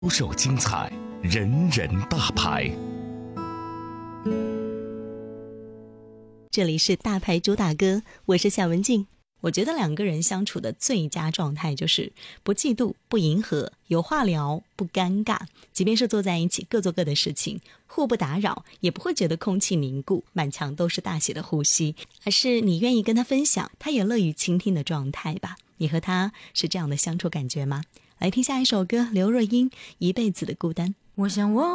独受精彩，人人大牌。 这里是大牌主打歌，我是夏文静。我觉得两个人相处的最佳状态就是不嫉妒，不迎合，有话聊，不尴尬。即便是坐在一起各做各的事情，互不打扰，也不会觉得空气凝固，满墙都是大写的呼吸，而是你愿意跟他分享，他也乐于倾听的状态吧。你和他是这样的相处感觉吗？来听下一首歌，刘若英《一辈子的孤单》。 我想我